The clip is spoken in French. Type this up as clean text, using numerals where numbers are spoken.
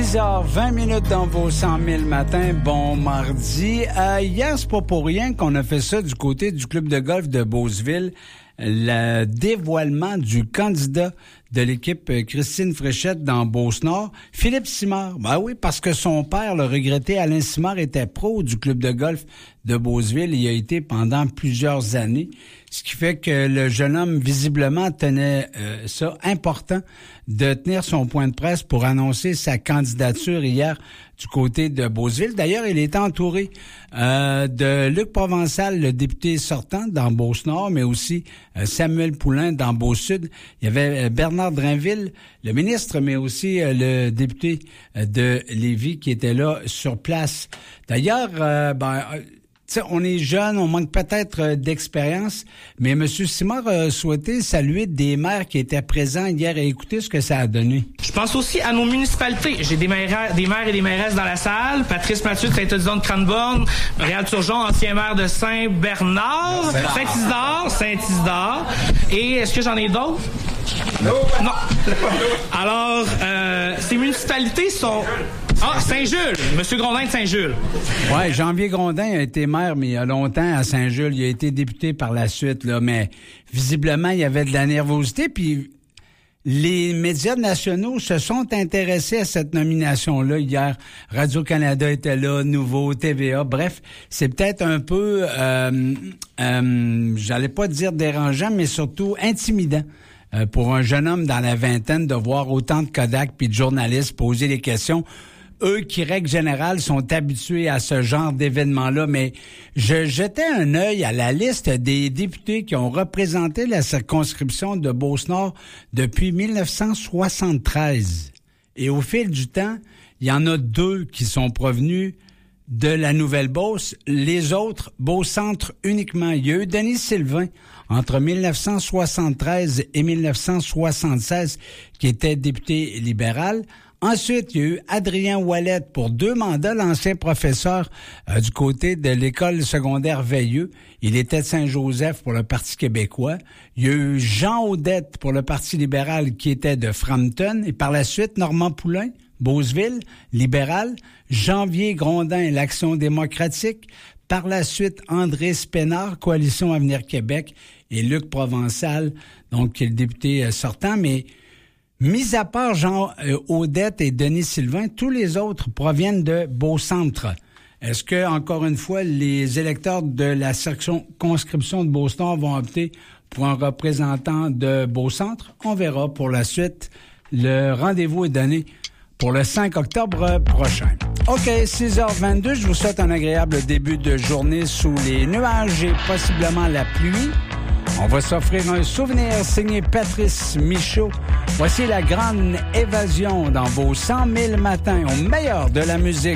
6h20 dans vos 100 000 matins. Bon mardi. Hier, c'est pas pour rien qu'on a fait ça du côté du club de golf de Beauceville. Le dévoilement du candidat de l'équipe Christine Fréchette dans Beauce-Nord, Philippe Simard. Ben oui, parce que son père, le regretté Alain Simard, était pro du club de golf de Beauceville. Il y a été pendant plusieurs années. Ce qui fait que le jeune homme, visiblement, tenait ça important de tenir son point de presse pour annoncer sa candidature hier du côté de Beauceville. D'ailleurs, il est entouré de Luc Provençal, le député sortant dans Beauce-Nord, mais aussi Samuel Poulain dans Beauce-Sud. Il y avait Bernard Drainville, le ministre, mais aussi le député de Lévis qui était là sur place. D'ailleurs, t'sais, on est jeunes, on manque peut-être d'expérience, mais M. Simard a souhaité saluer des maires qui étaient présents hier et écouter ce que ça a donné. Je pense aussi à nos municipalités. J'ai des maires et des mairesses dans la salle. Patrice Mathieu de Saint-Odilon de Cranbourne, Réal Turgeon, ancien maire de Saint-Bernard, Saint-Isidore. Et est-ce que j'en ai d'autres? Non. Alors, ces municipalités sont... Ah, Saint-Jules! Monsieur Grondin de Saint-Jules. Oui, Janvier Grondin a été maire, mais il y a longtemps à Saint-Jules. Il a été député par la suite, là, mais visiblement, il y avait de la nervosité, puis les médias nationaux se sont intéressés à cette nomination-là hier. Radio-Canada était là, Nouveau, TVA, bref, c'est peut-être un peu, j'allais pas dire dérangeant, mais surtout intimidant. Pour un jeune homme dans la vingtaine de voir autant de Kodak puis de journalistes poser des questions. Eux qui, règle générale, sont habitués à ce genre d'événement-là, mais je jetais un œil à la liste des députés qui ont représenté la circonscription de Beauce-Nord depuis 1973. Et au fil du temps, il y en a 2 qui sont provenus de la Nouvelle-Beauce, les autres, Beauce-Centre uniquement. Il y a eu Denis Sylvain, entre 1973 et 1976, qui était député libéral. Ensuite, il y a eu Adrien Ouellet pour 2 mandats, l'ancien professeur du côté de l'école secondaire Veilleux. Il était de Saint-Joseph pour le Parti québécois. Il y a eu Jean Audette pour le Parti libéral qui était de Frampton. Et par la suite, Normand Poulain, Beauceville, libéral. Janvier Grondin, l'Action démocratique. Par la suite, André Spénard, Coalition Avenir Québec. Et Luc Provençal, donc qui est le député sortant. Mais mis à part Jean Audette et Denis Sylvain, tous les autres proviennent de Beaucentre. Est-ce que, encore une fois, les électeurs de la circonscription de Beauce-Nord vont opter pour un représentant de Beaucentre? On verra pour la suite. Le rendez-vous est donné pour le 5 octobre prochain. OK, 6h22, je vous souhaite un agréable début de journée sous les nuages et possiblement la pluie. On va s'offrir un souvenir signé Patrice Michaud. Voici la grande évasion dans vos 100 000 matins au meilleur de la musique.